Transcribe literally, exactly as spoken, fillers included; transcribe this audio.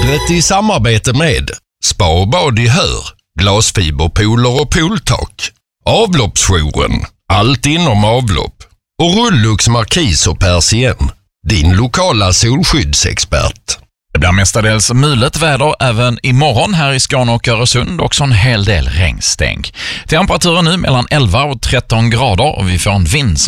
Vädret i samarbete med Spa och bad i Hör, glasfiberpooler och pooltak, Avloppsjouren, allt inom avlopp och Rullux Markis och Persien, din lokala solskyddsexpert. Det blir mestadels mulet väder även imorgon här i Skåne och Öresund, också en hel del regnstänk. Temperaturen nu mellan elva och tretton grader och vi får en vind